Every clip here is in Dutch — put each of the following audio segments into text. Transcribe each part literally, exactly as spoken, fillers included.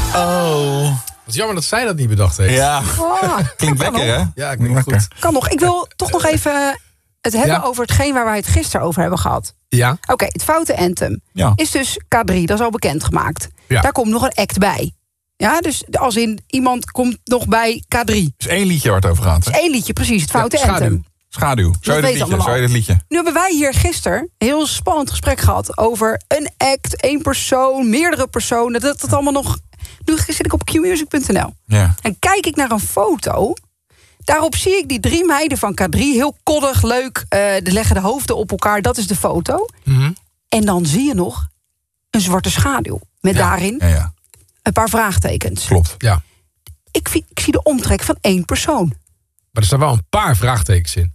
Oh. Wat jammer dat zij dat niet bedacht heeft. Ja, Oh, klinkt lekker, hè? Ja, ik ben goed. kan nog. Ik wil toch nog even het hebben Ja. over hetgeen waar wij het gisteren over hebben gehad. Ja. Oké, okay, het foute anthem Ja. is dus K drie, dat is al bekendgemaakt. Ja. Daar komt nog een act bij. Ja, dus als in iemand komt nog bij K drie. Dus één liedje waar het over gaat, hè? Eén liedje, precies, het foute Ja, schaduw. anthem. Schaduw. Zou je weten dit liedje? allemaal Zou je al. dit liedje? Nu hebben wij hier gisteren een heel spannend gesprek gehad over een act, één persoon, meerdere personen. Dat dat allemaal nog. Nu zit ik op q music punt n l Ja. en kijk ik naar een foto. Daarop zie ik die drie meiden van K drie, heel koddig, leuk. Uh, de leggen de hoofden op elkaar, dat is de foto. Mm-hmm. En dan zie je nog een zwarte schaduw. Met Ja. daarin Ja, ja. een paar vraagtekens. Klopt. Ja. Ik, vi- ik zie de omtrek van één persoon. Maar er staan wel een paar vraagtekens in.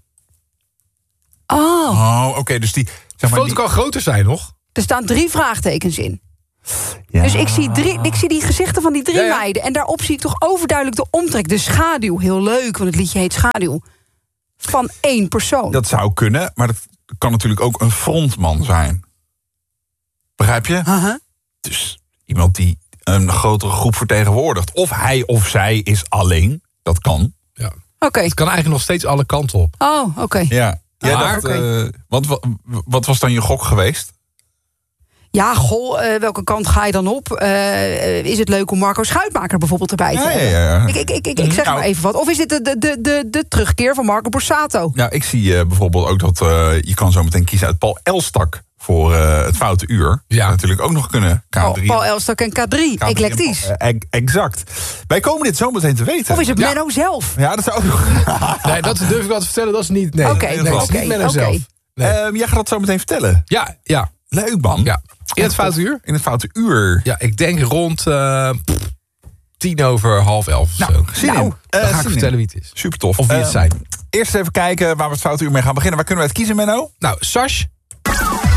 Oh, Oh, oké, okay, dus die... De Zeg maar, foto die kan groter zijn, nog? er staan drie vraagtekens in. ja. Dus ik zie, drie, ik zie die gezichten van die drie Ja, ja. meiden. En daarop zie ik toch overduidelijk de omtrek. De schaduw, heel leuk, want het liedje heet Schaduw. Van één persoon. Dat zou kunnen, maar dat kan natuurlijk ook een frontman zijn. Begrijp je? Uh-huh. Dus iemand die een grotere groep vertegenwoordigt. Of hij of zij is alleen. Dat kan. Ja. Oké. Het kan eigenlijk nog steeds alle kanten op. Oh, oké. Ja. Jij Maar- dacht, oké. eh, wat, wat, wat was dan je gok geweest? Ja, goh, eh, welke kant ga je dan op? Eh, is het leuk om Marco Schuitmaker bijvoorbeeld erbij te Ja, hebben? ja, ja. Ik, ik, ik, ik, ik zeg Nou. maar even wat. Of is dit de, de, de, de, de terugkeer van Marco Borsato? Nou, ik zie eh, bijvoorbeeld ook dat eh, je kan zo meteen kiezen uit Paul Elstak voor eh, het foute uur. Ja. Dat natuurlijk ook nog kunnen. K drie. Paul, Paul Elstak en K drie, K drie eclectisch. en- eh, exact. Wij komen dit zo meteen te weten. Of is het Ja. Menno zelf? Ja, dat zou ook nog. Nee, dat durf ik wel te vertellen. Dat is niet... Nee, Oké, nee, dat is oké, niet Menno oké. zelf. Nee. Ehm, jij gaat dat zo meteen vertellen. Ja, ja, Leuk, man. ja. In het foute uur? In het foute uur. Ja, ik denk rond uh, pff, tien over half elf of Nou, zo. zin Nou, in. Dan Eh, ga ik zin vertellen in. wie het is. Super tof. Of wie het zijn. Eerst even kijken waar we het foute uur mee gaan beginnen. Waar kunnen we het kiezen, Menno? Nou, Sash,